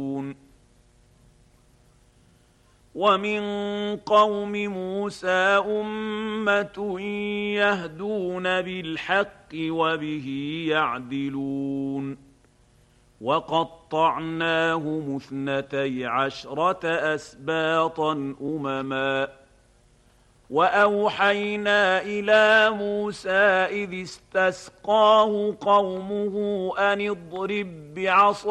ومن قوم موسى أمة يهدون بالحق وبه يعدلون وقطعناهم 12 أسباطا أمما وأوحينا إلى موسى إذ استسقاه قومه أن اضرب بعصاك